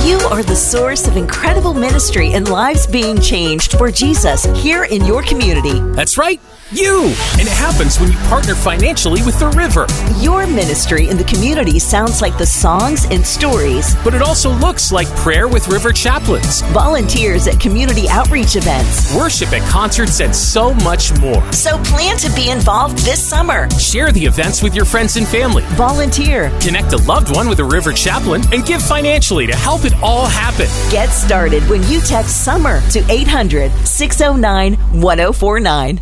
You are the source of incredible ministry and lives being changed for Jesus here in your community. That's right, you! And it happens when you partner financially with the River. Your ministry in the community sounds like the songs and stories. But it also looks like prayer with River chaplains, volunteers at community outreach events, worship at concerts, and so much more. So plan to be involved this summer. Share the events with your friends and family. Volunteer. Connect a loved one with a River chaplain and give financially to help it all happen. Get started when you text SUMMER to 800-609-1049.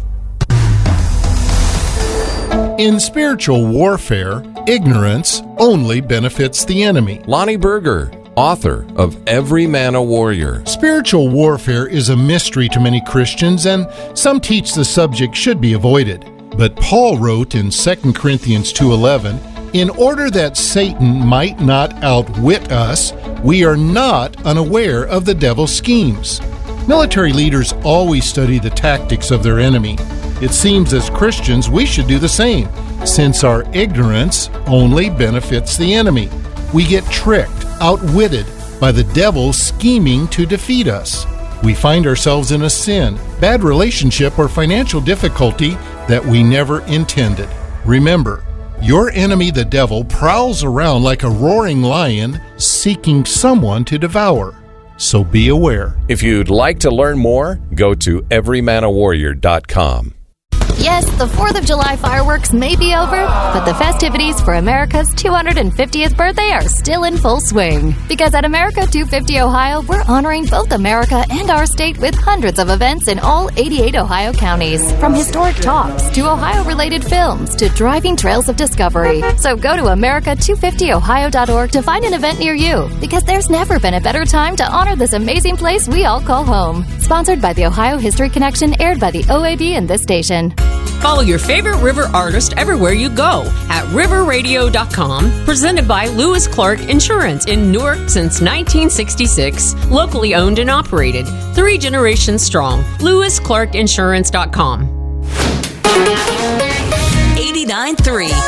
In spiritual warfare, ignorance only benefits the enemy. Lonnie Berger, author of Every Man a Warrior. Spiritual warfare is a mystery to many Christians, and some teach the subject should be avoided. But Paul wrote in 2 Corinthians 2:11, "In order that Satan might not outwit us, we are not unaware of the devil's schemes." Military leaders always study the tactics of their enemy. It seems as Christians we should do the same, since our ignorance only benefits the enemy. We get tricked, outwitted by the devil scheming to defeat us. We find ourselves in a sin, bad relationship, or financial difficulty that we never intended. Remember, your enemy, the devil, prowls around like a roaring lion seeking someone to devour. So be aware. If you'd like to learn more, go to everymanawarrior.com. Yes, the 4th of July fireworks may be over, but the festivities for America's 250th birthday are still in full swing. Because at America 250 Ohio, we're honoring both America and our state with hundreds of events in all 88 Ohio counties. From historic talks to Ohio-related films to driving trails of discovery. So go to america250ohio.org to find an event near you, because there's never been a better time to honor this amazing place we all call home. Sponsored by the Ohio History Connection, aired by the OAB and this station. Follow your favorite River artist everywhere you go at riverradio.com. Presented by Lewis Clark Insurance in Newark since 1966. Locally owned and operated. 3 generations strong. LewisClarkInsurance.com. 89.3